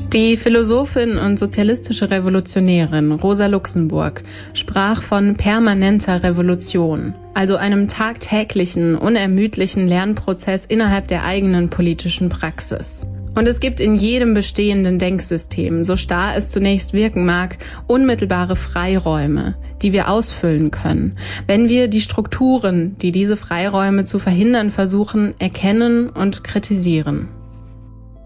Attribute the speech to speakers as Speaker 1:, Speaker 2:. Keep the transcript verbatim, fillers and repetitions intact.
Speaker 1: Die Philosophin und sozialistische Revolutionärin Rosa Luxemburg sprach von permanenter Revolution, also einem tagtäglichen, unermüdlichen Lernprozess innerhalb der eigenen politischen Praxis. Und es gibt in jedem bestehenden Denksystem, so starr es zunächst wirken mag, unmittelbare Freiräume, die wir ausfüllen können, wenn wir die Strukturen, die diese Freiräume zu verhindern versuchen, erkennen und kritisieren.